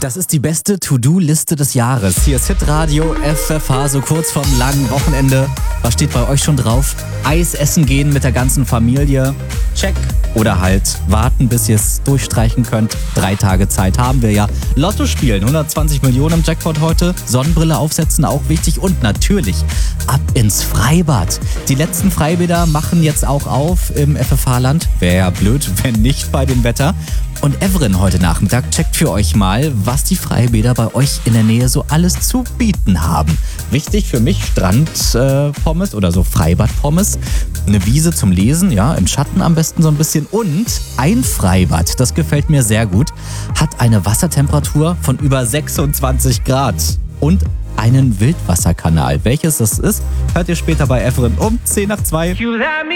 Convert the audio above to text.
Das ist die beste To-Do-Liste des Jahres. Hier ist Hitradio FFH, so kurz vorm langen Wochenende. Was steht bei euch schon drauf? Eis essen gehen mit der ganzen Familie. Check. Oder halt warten, bis ihr es durchstreichen könnt. 3 Tage Zeit haben wir ja. Lotto spielen, 120 Millionen im Jackpot heute. Sonnenbrille aufsetzen, auch wichtig. Und natürlich ab ins Freibad. Die letzten Freibäder machen jetzt auch auf im FFH-Land. Wäre ja blöd, wenn nicht bei dem Wetter. Und Evren heute Nachmittag checkt für euch mal, was die Freibäder bei euch in der Nähe so alles zu bieten haben. Wichtig für mich, Strandpommes oder so Freibad-Pommes. Eine Wiese zum Lesen, ja, im Schatten am besten so ein bisschen. Und ein Freibad, das gefällt mir sehr gut, hat eine Wassertemperatur von über 26 Grad. Und einen Wildwasserkanal. Welches das ist, hört ihr später bei Evren um 10 nach 2.